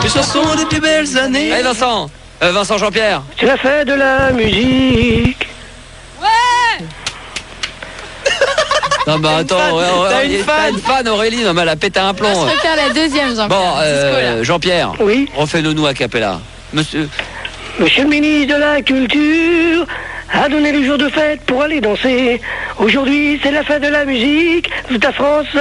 Les chansons des plus belles années. Allez Vincent, Vincent Jean-Pierre. C'est la fête de la musique. Non bah attends, T'as une t'as une fan Aurélie, non mais elle a pété un plomb. Je préfère la deuxième, Jean-Pierre. Bon, Jean-Pierre, Oui. refais-le nous a cappella. Monsieur, Monsieur le ministre de la Culture a donné le jour de fête pour aller danser. Aujourd'hui, c'est la fête de la musique. Toute la France